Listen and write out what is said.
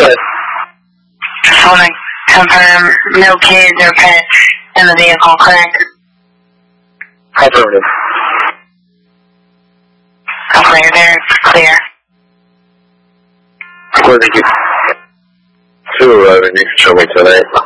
Good. Just want to confirm no kids or pets in the vehicle, correct? Affirmative. Okay, there, clear. Clear, thank you. 211, you can show me tonight.